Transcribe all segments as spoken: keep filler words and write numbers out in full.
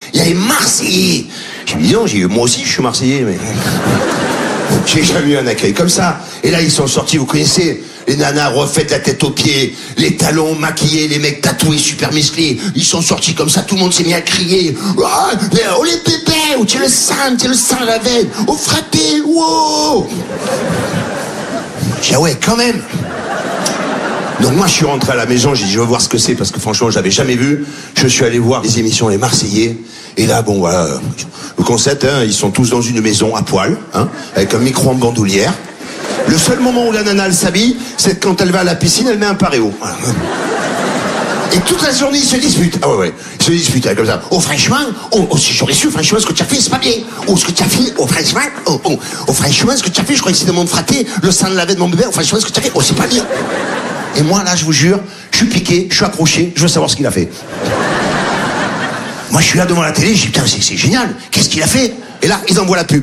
Il y a les Marseillais. J'ai dit non, j'ai dit, moi aussi je suis Marseillais, mais j'ai jamais eu un accueil comme ça. Et là ils sont sortis, vous connaissez, les nanas refaites de la tête aux pieds, les talons maquillés, les mecs tatoués, super musclés. Ils sont sortis comme ça, tout le monde s'est mis à crier. Oh, oh les bébés, oh, tu le sang, tu le sang la veine, oh frappé, wow. J'ai dit ah ouais, quand même. Donc moi je suis rentré à la maison, j'ai dit je veux voir ce que c'est parce que franchement je l'avais jamais vu. Je suis allé voir les émissions Les Marseillais et là bon voilà, le concept hein, ils sont tous dans une maison à poil, hein, avec un micro en bandoulière. Le seul moment où la nana elle s'habille, c'est quand elle va à la piscine, elle met un paréo. Voilà. Et toute la journée ils se disputent. Ah ouais ouais, ils se disputent hein, comme ça. Oh franchement, oh, oh si j'aurais su franchement ce que tu as fait c'est pas bien. Oh ce que tu as fait, oh franchement, oh, oh, oh franchement ce que tu as fait, je croyais que c'était de mon fraté, le sang de la veine de mon bébé, oh franchement ce que tu as fait, oh c'est pas bien. Et moi, là, je vous jure, je suis piqué, je suis accroché, je veux savoir ce qu'il a fait. Moi, je suis là devant la télé, je dis, putain, c'est, c'est génial, qu'est-ce qu'il a fait? Et là, ils envoient la pub.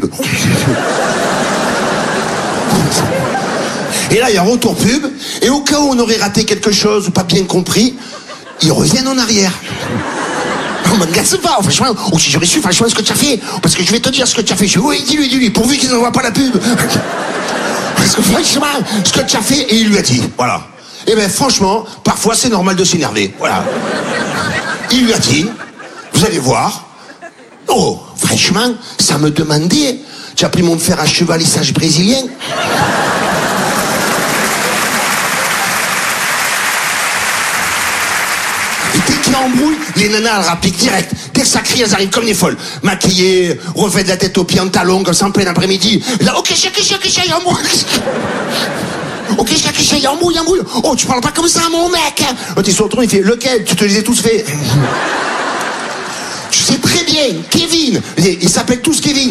Et là, il y a un retour pub, et au cas où on aurait raté quelque chose ou pas bien compris, ils reviennent en arrière. On me gasse pas, franchement, ou si j'aurais su, franchement, ce que tu as fait, parce que je vais te dire ce que tu as fait. Je dis, oui, dis-lui, dis-lui, pourvu qu'ils n'envoient pas la pub. Parce que franchement, ce que tu as fait, et il lui a dit, voilà. Eh bien, franchement, parfois, c'est normal de s'énerver. Voilà. Il lui a dit, vous allez voir. Oh, franchement, ça me demandait. Tu as pris mon fer à chevalissage brésilien. Et dès qu'il y a embrouille, les nanas, elles rappliquent direct. Dès que ça crie, elles arrivent comme des folles. Maquillées, refaites de la tête aux pieds en talons, comme ça en plein après-midi. Là, ok, chien, chien, chien, chien, embrouille. Ok, chien, chien, y'a embrouille, embrouille. Oh, tu parles pas comme ça, mon mec. Oh, t'es sur le tronc, il fait, lequel? Tu te les as tous fait. Tu sais très bien, Kevin. Ils s'appellent tous Kevin.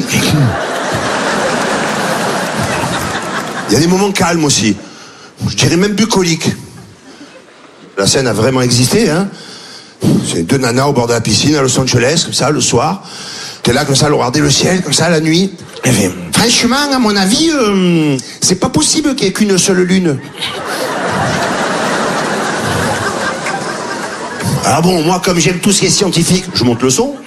Il y a des moments calmes aussi. Je dirais même bucoliques. La scène a vraiment existé, hein. C'est deux nanas au bord de la piscine à Los Angeles, comme ça, le soir. T'es là, comme ça, à regarder le ciel, comme ça, la nuit. Et fait, franchement, à mon avis, euh, c'est pas possible qu'il y ait qu'une seule lune. Ah bon, moi, comme j'aime tout ce qui est scientifique, je monte le son.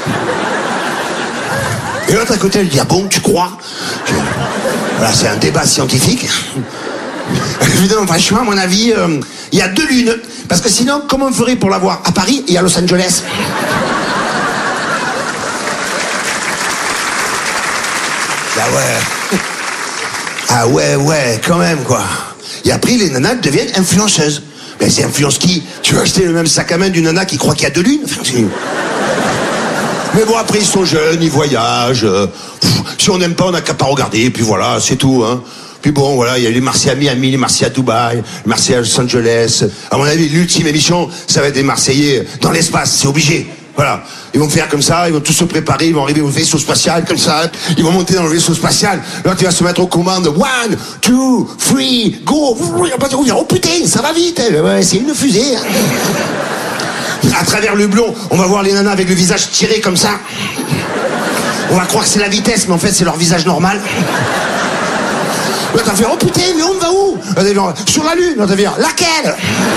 Et l'autre à côté, elle dit, ah bon, tu crois? Voilà, c'est un débat scientifique. Évidemment, franchement, à mon avis, euh, il y a deux lunes. Parce que sinon, comment on ferait pour la voir à Paris et à Los Angeles? Ah ouais. Ah ouais, ouais, quand même, quoi. Et après, les nanas deviennent influenceuses. Mais c'est influence qui? Tu vas acheter le même sac à main d'une nana qui croit qu'il y a deux lunes? Mais bon, après, ils sont jeunes, ils voyagent. Euh, pff, si on n'aime pas, on n'a qu'à pas regarder. Puis voilà, c'est tout, hein. Puis bon, voilà, il y a les Marseillais à Miami, les Marseillais à Dubaï, les Marseillais à Los Angeles. À mon avis, l'ultime émission, ça va être des Marseillais dans l'espace, c'est obligé. Voilà. Ils vont faire comme ça, ils vont tous se préparer, ils vont arriver au vaisseau spatial, comme ça. Ils vont monter dans le vaisseau spatial. Là, tu vas se mettre aux commandes. One, two, three, go. Oh putain, ça va vite. Ouais, c'est une fusée. À travers le blond, on va voir les nanas avec le visage tiré comme ça. On va croire que c'est la vitesse, mais en fait, c'est leur visage normal. Là, t'as fait, oh putain, mais on va où? Là, sur la Lune. Là, t'as fait, laquelle?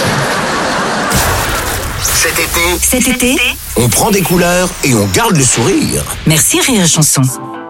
Cet été, Cet été, on prend des couleurs et on garde le sourire. merci Rire et Chanson.